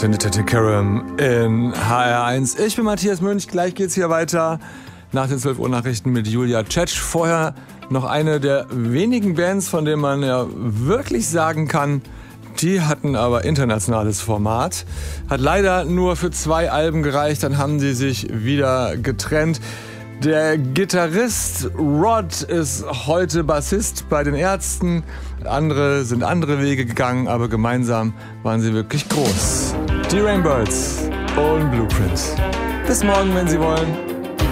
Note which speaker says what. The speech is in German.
Speaker 1: Trinity Karam in HR1. Ich bin Matthias Münch, gleich geht's hier weiter nach den 12 Uhr Nachrichten mit Julia Tschetsch. Vorher noch eine der wenigen Bands, von denen man ja wirklich sagen kann, die hatten aber internationales Format. Hat leider nur für 2 Alben gereicht, dann haben sie sich wieder getrennt. Der Gitarrist Rod ist heute Bassist bei den Ärzten. Andere sind andere Wege gegangen, aber gemeinsam waren sie wirklich groß. Die Rainbirds und Blueprint. Bis morgen, wenn Sie wollen.